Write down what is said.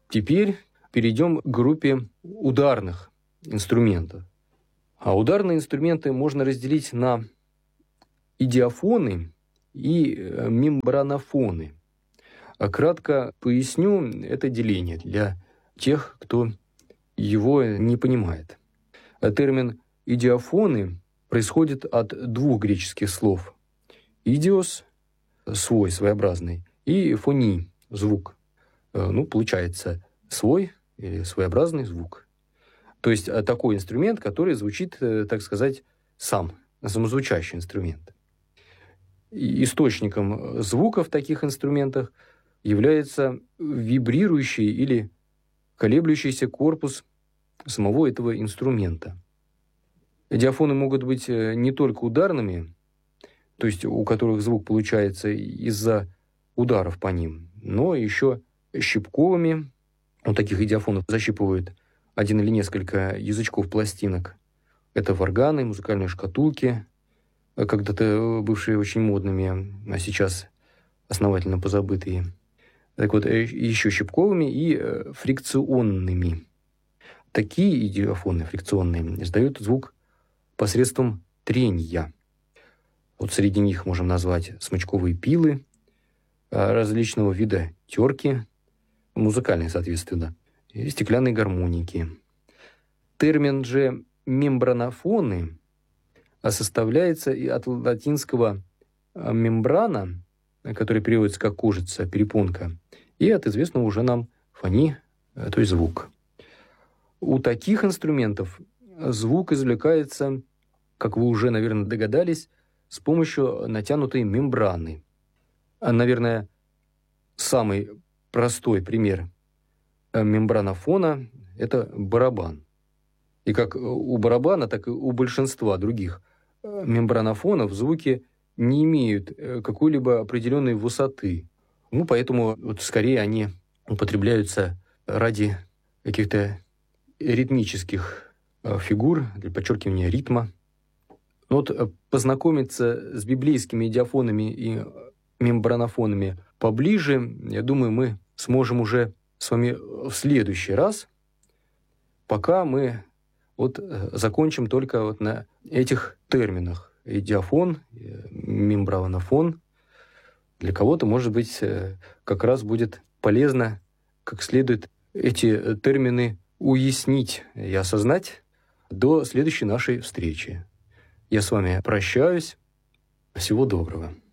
Теперь перейдем к группе ударных инструментов. А ударные инструменты можно разделить на идиафоны и мембранофоны. Кратко поясню это деление для тех, кто его не понимает. Термин «идиафоны» происходит от двух греческих слов. «Идиос» – свой, своеобразный, и «фони» – звук. Получается свой или своеобразный звук. То есть такой инструмент, который звучит, так сказать, самозвучащий инструмент. Источником звука в таких инструментах является вибрирующий или колеблющийся корпус самого этого инструмента. Диафоны могут быть не только ударными, то есть у которых звук получается из-за ударов по ним, но еще щипковыми. У таких идиафонов защипывают один или несколько язычков пластинок. Это варганы, музыкальные шкатулки, когда-то бывшие очень модными, а сейчас основательно позабытые. Так вот, еще щипковыми и фрикционными. Такие идиафоны фрикционные издают звук посредством трения. Вот среди них можем назвать смычковые пилы, различного вида терки, музыкальные, соответственно, и стеклянные гармоники. Термин же мембранофоны составляется и от латинского мембрана, который переводится как кожица, перепонка, и от известного уже нам фони, то есть звук. У таких инструментов звук извлекается, как вы уже, наверное, догадались, с помощью натянутой мембраны. Наверное, самый простой пример мембранофона – это барабан. И как у барабана, так и у большинства других мембранофонов звуки не имеют какой-либо определенной высоты. Поэтому скорее они употребляются ради каких-то ритмических фигур, для подчеркивания ритма. Познакомиться с библейскими идиафонами и мембранофонами поближе, я думаю, мы сможем уже с вами в следующий раз, пока мы закончим только на этих терминах. Идиафон, мембранофон. Для кого-то, может быть, как раз будет полезно как следует эти термины уяснить и осознать до следующей нашей встречи. Я с вами прощаюсь. Всего доброго.